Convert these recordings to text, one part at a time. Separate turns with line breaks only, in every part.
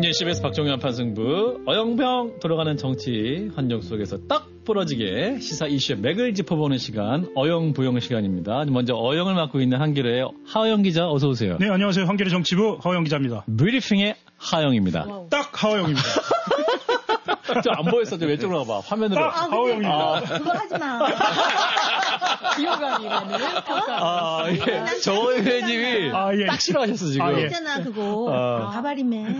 예, CBS 박종현 판승부 어영병 돌아가는 정치 환경 속에서 딱 부러지게 시사 이슈의 맥을 짚어보는 시간 어영부영 시간입니다. 먼저 어영을 맡고 있는 한겨레의 하영 기자 어서 오세요.
네, 안녕하세요. 한겨레 정치부 하영 기자입니다.
브리핑의 하영입니다.
와우. 딱 하영입니다.
좀 안 보였어. 좀 왼쪽으로 가봐. 화면으로.
딱 하영입니다.
그거 하지 마. 비호감이라는.
예. 정원 회장님이
예.
딱 싫어하셨어 지금.
있잖아 그거. 바바리맨.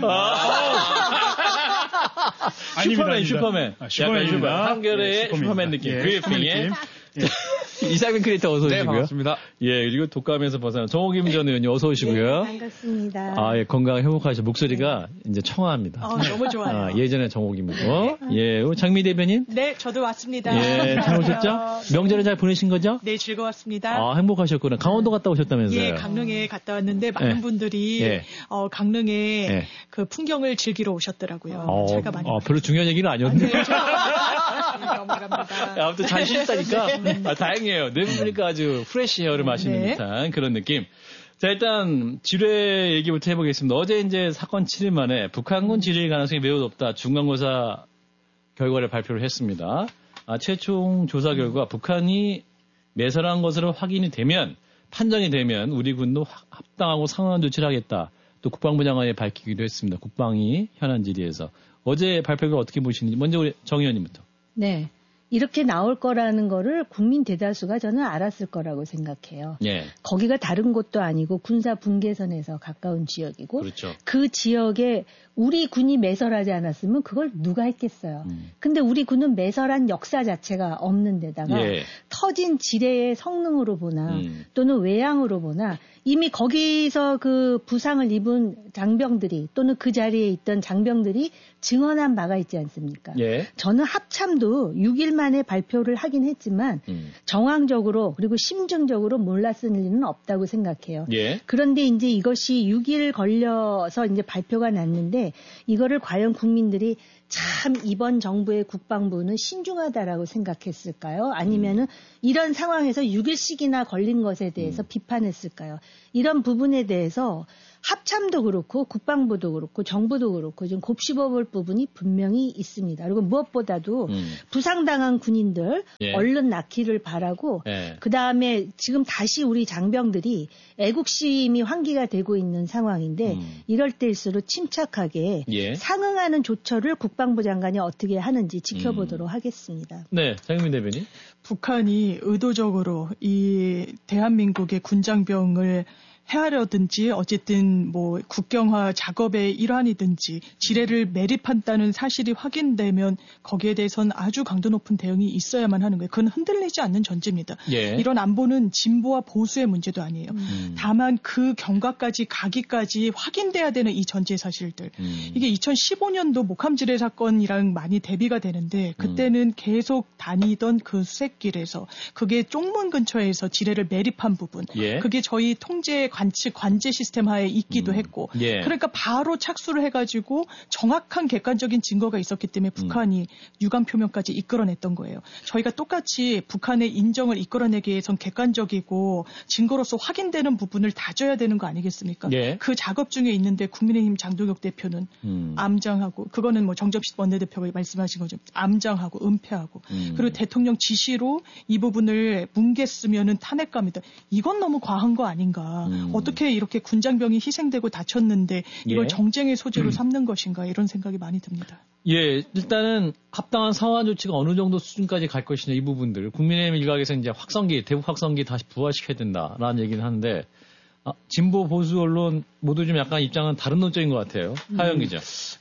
슈퍼맨.
슈퍼맨입니다.
한겨레의 슈퍼맨 느낌. 브리핑의 이상민 크리에이터 어서 오시고요.
네, 반갑습니다.
예, 그리고 독감에서 벗어난 정호김 전 의원님 어서 오시고요.
네, 반갑습니다.
예, 건강 회복하셔 목소리가 이제 청아합니다.
너무 좋아요.
예전에 정호김이고. 예, 장미 대변인.
네, 저도 왔습니다.
예, 잘 오셨죠? 명절에 잘 보내신 거죠?
네, 즐거웠습니다.
행복하셨구나. 강원도 갔다 오셨다면서요?
예, 강릉에 갔다 왔는데 많은 분들이 강릉에 그 풍경을 즐기러 오셨더라고요. 제가 많이.
별로 중요한 얘기는 아니었는데.
넘어갑니다.
아무튼 잘 쉬셨다니까. 다행이에요. 네 분이니까 아주 프레시 에어를 마시는 듯한 그런 느낌. 자, 일단 지뢰 얘기부터 해보겠습니다. 어제 이제 사건 7일 만에 북한군 지뢰 가능성이 매우 높다. 중간고사 결과를 발표를 했습니다. 최종 조사 결과 북한이 매설한 것으로 확인이 되면 판정이 되면 우리 군도 합당하고 상응한 조치를 하겠다. 또 국방부 장관이 밝히기도 했습니다. 국방이 현안 질의에서. 어제 발표를 어떻게 보시는지 먼저 우리 정 의원님부터.
네. 이렇게 나올 거라는 거를 국민 대다수가 저는 알았을 거라고 생각해요.
예.
거기가 다른 곳도 아니고 군사 분계선에서 가까운 지역이고
그렇죠.
그 지역에 우리 군이 매설하지 않았으면 그걸 누가 했겠어요. 근데 우리 군은 매설한 역사 자체가 없는 데다가 터진 지뢰의 성능으로 보나 또는 외양으로 보나 이미 거기서 그 부상을 입은 장병들이 또는 그 자리에 있던 장병들이 증언한 바가 있지 않습니까?
예.
저는 합참도 6일 만에 발표를 하긴 했지만 정황적으로 그리고 심증적으로 몰랐을 리는 없다고 생각해요.
예.
그런데 이제 이것이 6일 걸려서 이제 발표가 났는데 이거를 과연 국민들이 참 이번 정부의 국방부는 신중하다라고 생각했을까요? 아니면은 이런 상황에서 6일씩이나 걸린 것에 대해서 비판했을까요? 이런 부분에 대해서 합참도 그렇고 국방부도 그렇고 정부도 그렇고 좀 곱씹어볼 부분이 분명히 있습니다. 그리고 무엇보다도 부상당한 군인들 얼른 낫기를 바라고 그다음에 지금 다시 우리 장병들이 애국심이 환기가 되고 있는 상황인데 이럴 때일수록 침착하게 상응하는 조처를 국방부 장관이 어떻게 하는지 지켜보도록 하겠습니다.
네, 장윤민 대변인.
북한이 의도적으로 이 대한민국의 군장병을 해하려든지 어쨌든 뭐 국경화 작업의 일환이든지 지뢰를 매립한다는 사실이 확인되면 거기에 대해서는 아주 강도 높은 대응이 있어야만 하는 거예요. 그건 흔들리지 않는 전제입니다. 이런 안보는 진보와 보수의 문제도 아니에요. 다만 그 경과까지 가기까지 확인돼야 되는 이 전제 사실들. 이게 2015년도 목함 지뢰 사건이랑 많이 대비가 되는데 그때는 계속 다니던 그 수색길에서 그게 쪽문 근처에서 지뢰를 매립한 부분. 그게 저희 통제 관제 시스템 하에 있기도 했고 그러니까 바로 착수를 해가지고 정확한 객관적인 증거가 있었기 때문에 북한이 유감 표명까지 이끌어냈던 거예요. 저희가 똑같이 북한의 인정을 이끌어내기 위해선 객관적이고 증거로서 확인되는 부분을 다져야 되는 거 아니겠습니까? 그 작업 중에 있는데 국민의힘 장동혁 대표는 암장하고 그거는 뭐 정접식 원내대표가 말씀하신 거죠. 암장하고 은폐하고 그리고 대통령 지시로 이 부분을 뭉갰으면은 탄핵감이다. 이건 너무 과한 거 아닌가? 어떻게 이렇게 군장병이 희생되고 다쳤는데 이걸 정쟁의 소재로 삼는 것인가 이런 생각이 많이 듭니다.
예, 일단은 합당한 상황 조치가 어느 정도 수준까지 갈 것이냐 이 부분들 국민의힘 일각에서 이제 대북 확성기 다시 부활시켜야 된다라는 얘기는 하는데 진보 보수 언론 모두 좀 약간 입장은 다른 논점인 것 같아요. 하영 기자.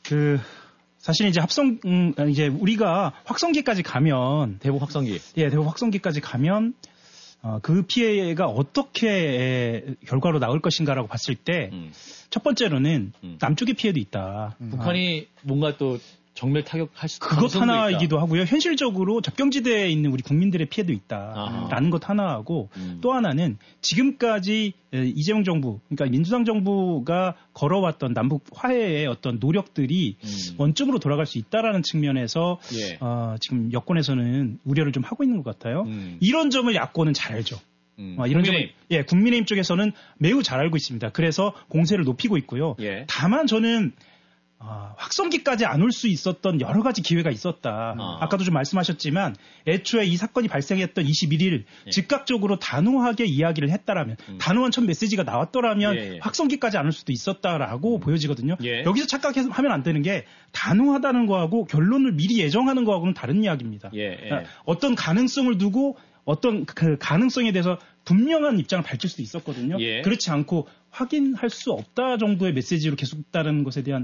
사실 이제 이제 우리가 확성기까지 가면
대북 확성기.
대북 확성기까지 가면 그 피해가 어떻게 결과로 나올 것인가라고 봤을 때 첫 번째로는 남쪽의 피해도 있다.
북한이 뭔가 또 정밀 타격할 수
그것 하나이기도 하고요. 현실적으로 접경지대에 있는 우리 국민들의 피해도 있다라는 것 하나하고 또 하나는 지금까지 이재명 정부, 그러니까 민주당 정부가 걸어왔던 남북 화해의 어떤 노력들이 원점으로 돌아갈 수 있다라는 측면에서 지금 여권에서는 우려를 좀 하고 있는 것 같아요. 이런 점을 야권은 잘 알죠. 이런 점을 국민의힘 쪽에서는 매우 잘 알고 있습니다. 그래서 공세를 높이고 있고요. 다만 저는 확성기까지 안 올 수 있었던 여러 가지 기회가 있었다. 아까도 좀 말씀하셨지만 애초에 이 사건이 발생했던 21일 즉각적으로 단호하게 이야기를 했다라면 단호한 첫 메시지가 나왔더라면 확성기까지 안 올 수도 있었다라고 보여지거든요. 여기서 착각하면 안 되는 게 단호하다는 거하고 결론을 미리 예정하는 거하고는 다른 이야기입니다. 그러니까 어떤 가능성을 두고 어떤 그 가능성에 대해서 분명한 입장을 밝힐 수도 있었거든요. 그렇지 않고 확인할 수 없다 정도의 메시지로 계속 따르는 것에 대한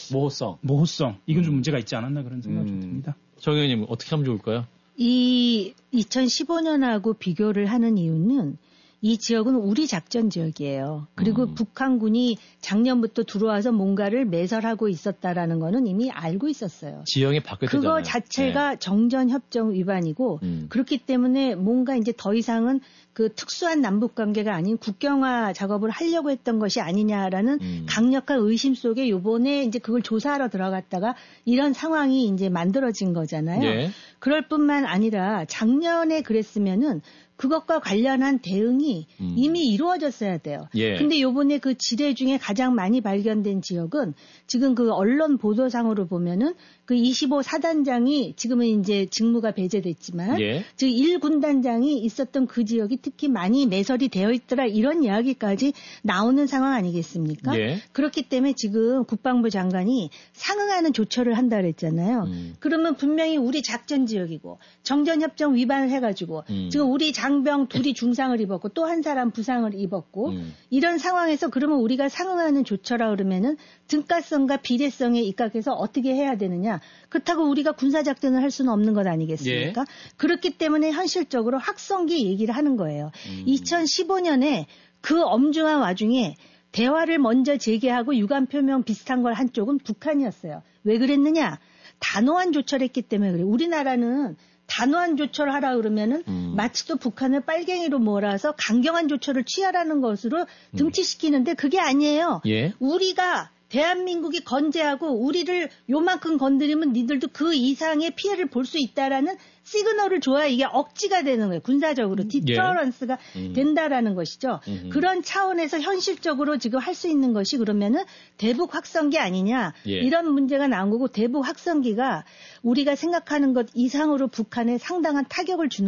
모호성 이건 좀 문제가 있지 않았나 그런 생각이 좀 듭니다.
정 의원님 어떻게 하면 좋을까요?
이 2015년하고 비교를 하는 이유는 이 지역은 우리 작전 지역이에요. 그리고 북한군이 작년부터 들어와서 뭔가를 매설하고 있었다라는 거는 이미 알고 있었어요.
지형이 바뀌었잖아요.
그거 자체가 정전협정 위반이고 그렇기 때문에 뭔가 이제 더 이상은 그 특수한 남북관계가 아닌 국경화 작업을 하려고 했던 것이 아니냐라는 강력한 의심 속에 요번에 이제 그걸 조사하러 들어갔다가 이런 상황이 이제 만들어진 거잖아요. 그럴 뿐만 아니라 작년에 그랬으면은 그것과 관련한 대응이 이미 이루어졌어야 돼요. 근데 요번에 그 지뢰 중에 가장 많이 발견된 지역은 지금 그 언론 보도상으로 보면은 그 25사단장이 지금은 이제 직무가 배제됐지만 즉 1군단장이 있었던 그 지역이 특히 많이 매설이 되어 있더라 이런 이야기까지 나오는 상황 아니겠습니까? 그렇기 때문에 지금 국방부 장관이 상응하는 조처를 한다 그랬잖아요. 그러면 분명히 우리 작전 지역이고 정전협정 위반을 해가지고 지금 우리 장병 둘이 중상을 입었고 또 한 사람 부상을 입었고 이런 상황에서 그러면 우리가 상응하는 조처라 그러면은 등가성과 비례성에 입각해서 어떻게 해야 되느냐. 그렇다고 우리가 군사작전을 할 수는 없는 것 아니겠습니까? 그렇기 때문에 현실적으로 확성기 얘기를 하는 거예요. 2015년에 그 엄중한 와중에 대화를 먼저 재개하고 유감표명 비슷한 걸 한 쪽은 북한이었어요. 왜 그랬느냐? 단호한 조처를 했기 때문에 그래요. 우리나라는 단호한 조처를 하라 그러면은 마치 또 북한을 빨갱이로 몰아서 강경한 조처를 취하라는 것으로 등치시키는데 그게 아니에요. 우리가 대한민국이 건재하고 우리를 요만큼 건드리면 니들도 그 이상의 피해를 볼 수 있다라는 시그널을 줘야 이게 억지가 되는 거예요. 군사적으로 디터런스가 된다라는 것이죠. 그런 차원에서 현실적으로 지금 할 수 있는 것이 그러면은 대북 확성기 아니냐 이런 문제가 나온 거고 대북 확성기가 우리가 생각하는 것 이상으로 북한에 상당한 타격을 주는